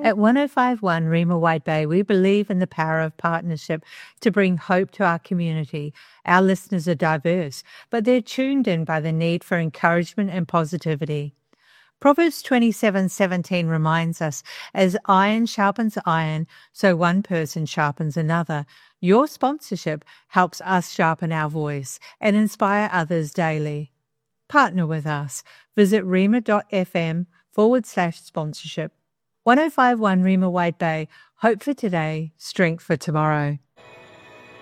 At 1051 Rima White Bay, we believe in the power of partnership to bring hope to our community. Our listeners are diverse, but they're tuned in by the need for encouragement and positivity. Proverbs 27:17 reminds us, as iron sharpens iron, so one person sharpens another. Your sponsorship helps us sharpen our voice and inspire others daily. Partner with us. Visit rima.fm/sponsorship. 1051 Rima White Bay. Hope for today, strength for tomorrow.